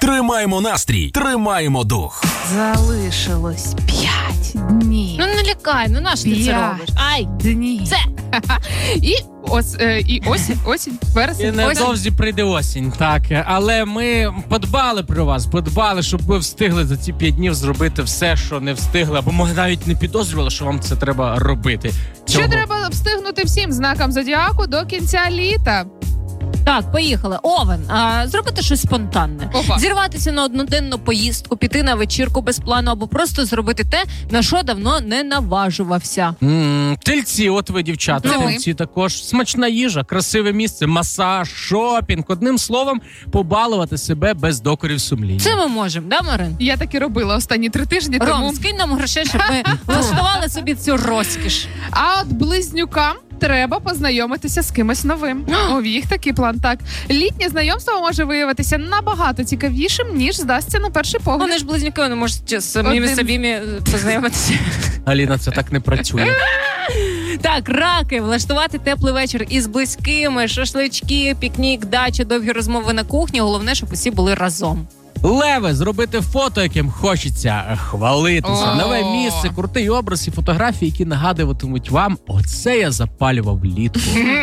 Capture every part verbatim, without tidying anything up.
Тримаємо настрій, тримаємо дух. Залишилось п'ять днів. Ну не лякай, ну на що ти це робиш? Ай, днів. Це. І ось е, і осінь, осінь, вересень. І невдовзі прийде осінь, так. Але ми подбали про вас, подбали, щоб ви встигли за ці п'ять днів зробити все, що не встигли, або може навіть не підозрювали, що вам це треба робити. Цього. Що треба встигнути всім знакам зодіаку до кінця літа? Так, поїхали. Овен, а, зробити щось спонтанне. Опа. Зірватися на одноденну поїздку, піти на вечірку без плану, або просто зробити те, на що давно не наважувався. М-м, тельці, от ви, дівчата, Ну. тельці також. Смачна їжа, красиве місце, масаж, шопінг. Одним словом, побалувати себе без докорів сумління. Це ми можемо, да, Марин? Я так і робила останні три тижні, тому... Ром, скинь нам грошей, щоб ми влаштували собі цю розкіш. А от близнюкам треба познайомитися з кимось новим. У їх такий план, так. Літнє знайомство може виявитися набагато цікавішим, ніж здасться на перший погляд. Вони ж близнюки, вони можуть самими Один. собі познайомитися. Аліна, це так не працює. Так, раки, влаштувати теплий вечір із близькими, шашлички, пікнік, дача, довгі розмови на кухні. Головне, щоб усі були разом. Леви, зробити фото, яким хочеться хвалитися. О. Нове місце, крутий образ і фотографії, які нагадуватимуть вам, оце я запалював влітку.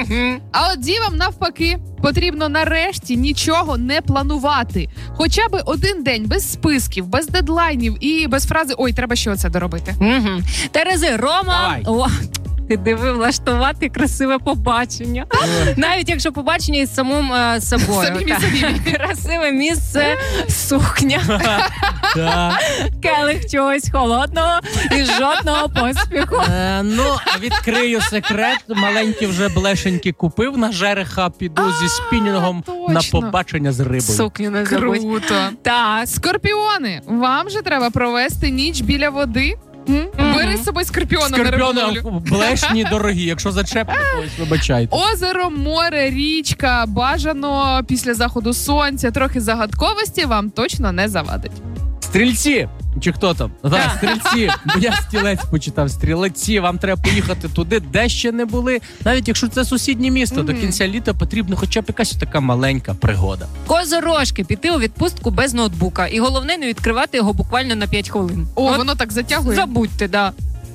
А от дівам навпаки, потрібно нарешті нічого не планувати. Хоча б один день без списків, без дедлайнів і без фрази «Ой, треба ще оце доробити». Угу. Терези, Рома... Давай. О, ти диви, влаштувати красиве побачення. Навіть якщо побачення із самим е, собою. Самим Так. собі. Красиве місце, сукня, Так. келих чогось холодного і жодного поспіху. Е, ну, відкрию секрет. Маленькі вже блешеньки купив на жереха. Піду зі спінінгом точно. на побачення з рибою. Сукню не забудь. Круто. Так. Скорпіони, вам же треба провести ніч біля води. М? Бери з собою скорпіона на Скорпіони риболовлю. блешні дорогі. Якщо зачепите, ось вибачайте. Озеро, море, річка, бажано після заходу сонця, трохи загадковості вам точно не завадить. Стрільці! Чи хто там? Так, стрільці. Бо я стілець почитав. Стрілеці, вам треба поїхати туди, де ще не були. Навіть якщо це сусіднє місто, до кінця літа потрібна хоча б якась така маленька пригода. Козорожки, піти у відпустку без ноутбука. І головне, не відкривати його буквально на п'ять хвилин. О, От воно так затягує. забудьте, да.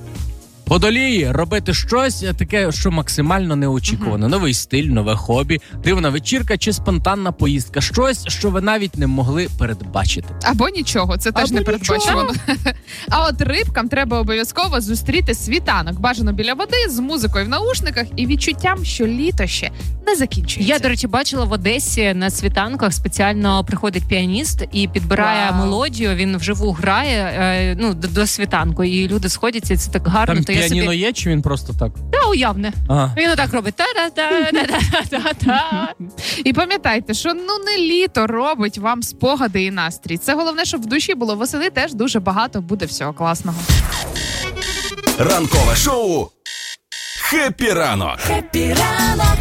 Водолії, робити щось таке, що максимально неочікувано. Новий стиль, нове хобі, дивна вечірка чи спонтанна поїздка. Щось, що ви навіть не могли передбачити. Або нічого, це теж Або не передбачувано. А от рибкам треба обов'язково зустріти світанок. Бажано біля води, з музикою в наушниках і відчуттям, що літо ще не закінчується. Я, до речі, бачила в Одесі на світанках спеціально приходить піаніст і підбирає Вау. мелодію, він вживу грає е, ну, до, до світанку, і люди сходяться, і це так гарно. Там то я піаніно собі... є, чи він просто так? Та, уявне. Ага. Він отак робить. Та-та-та-та-та-та. І пам'ятайте, що ну не літо робить вам спогади і настрій. Це головне, щоб в душі було. Восени теж дуже багато буде всього класного. Ранкове шоу «Хеппі ранок». Хеппі ранок.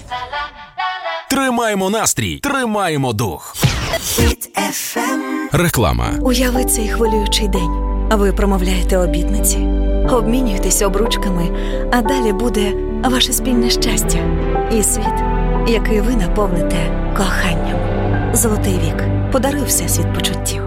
Тримаємо настрій, тримаємо дух. Хіт еф ем. Реклама. Уяви цей хвилюючий день. Ви промовляєте обітниці, обмінюєтесь обручками, а далі буде ваше спільне щастя і світ, який ви наповните коханням. Золотий вік. Подаруй всесвіт почуттів.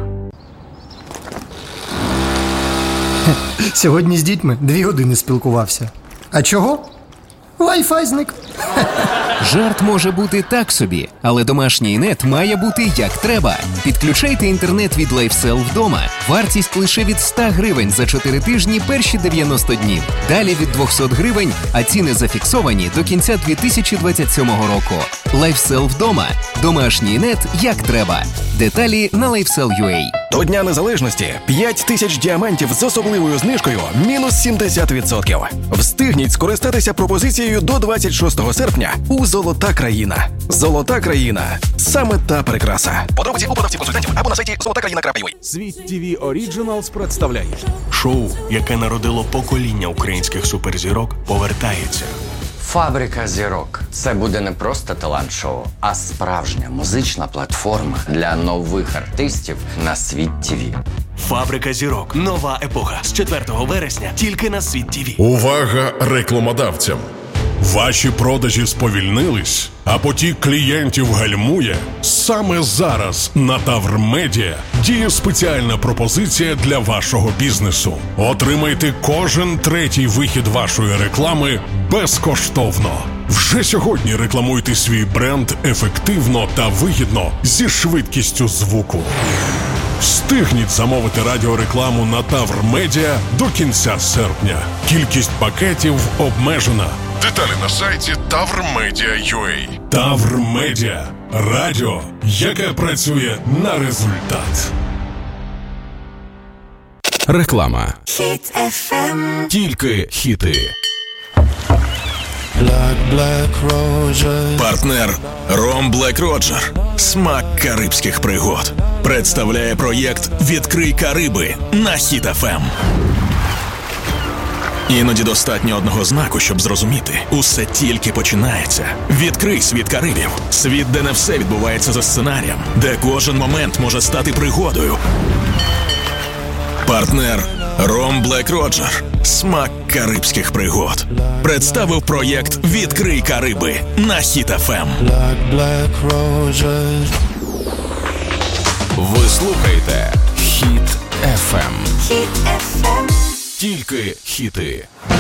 Сьогодні з дітьми дві години спілкувався. А чого? Wi-Fi зник. Жарт може бути так собі, але домашній нет має бути як треба. Підключайте інтернет від LifeSell вдома. Вартість лише від сто гривень за чотири тижні перші дев'яносто днів. Далі від двісті гривень, а ціни зафіксовані до кінця дві тисячі двадцять сьомого року. LifeSell вдома. Домашній нет як треба. Деталі на лайфсел крапка ю а. До Дня Незалежності п'ять тисяч діамантів з особливою знижкою мінус сімдесят відсотків. Встигніть скористатися пропозицією до двадцять шостого серпня у «Золота країна». «Золота країна» – саме та прикраса. Подробиці у продавців-консультантів або на сайті золота країна крапка ю а. Світ ті ві Originals представляє шоу, яке народило покоління українських суперзірок, повертається. Фабрика зірок. Це буде не просто талант-шоу, а справжня музична платформа для нових артистів на Світ ті ві. Фабрика зірок. Нова епоха. З четвертого вересня тільки на Світ ті ві. Увага рекламодавцям! Ваші продажі сповільнились, а потік клієнтів гальмує? Саме зараз на Тавр Медіа діє спеціальна пропозиція для вашого бізнесу. Отримайте кожен третій вихід вашої реклами безкоштовно. Вже сьогодні рекламуйте свій бренд ефективно та вигідно зі швидкістю звуку. Встигніть замовити радіорекламу на Тавр Медіа до кінця серпня. Кількість пакетів обмежена. Деталі на сайті тавр медіа крапка ю а. Тавр Медіа. Радіо, яке працює на результат. Реклама. Хіт еф ем. Тільки хіти. Black, Black Roger. Партнер Ром Блек Роджер. Смак карибських пригод. Представляє проєкт «Відкрий Кариби» на Хіт еф ем. Іноді достатньо одного знаку, щоб зрозуміти. Усе тільки починається. Відкрий світ Карибів. Світ, де не все відбувається за сценарієм. Де кожен момент може стати пригодою. Партнер Ром Блек Роджер. Смак карибських пригод. Представив проєкт «Відкрий Кариби» на Хіт еф ем. Black, Black Roger. Ви слухаєте Хіт еф ем. Хіт еф ем. Тільки хіти.